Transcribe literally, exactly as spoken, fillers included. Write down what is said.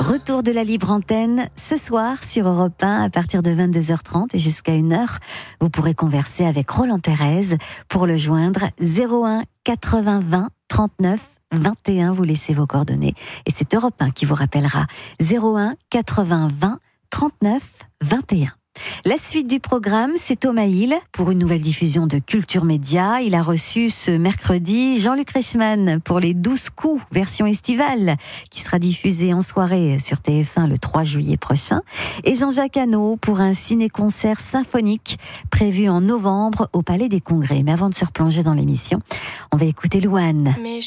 Retour de la libre antenne ce soir sur Europe un à partir de vingt-deux heures trente et jusqu'à une heure. Vous pourrez converser avec Roland Pérez. Pour le joindre, zéro un quatre-vingts vingt trente-neuf vingt et un. Vous laissez vos coordonnées et c'est Europe un qui vous rappellera. zéro un quatre-vingts vingt trente-neuf vingt et un. La suite du programme, c'est Thomas Hill pour une nouvelle diffusion de Culture Média. Il a reçu ce mercredi Jean-Luc Reichmann pour les douze coups, version estivale, qui sera diffusée en soirée sur T F un le trois juillet prochain. Et Jean-Jacques Hano pour un ciné-concert symphonique prévu en novembre au Palais des Congrès. Mais avant de se replonger dans l'émission, on va écouter Louane. Mais